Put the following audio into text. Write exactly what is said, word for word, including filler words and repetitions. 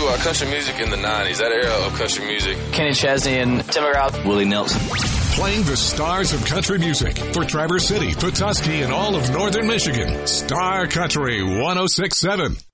uh, country music in the nineties, that era of country music. Kenny Chesney and Tim McGraw. Willie Nelson. Playing the stars of country music for Traverse City, Petoskey, and all of northern Michigan. Star Country one oh six point seven.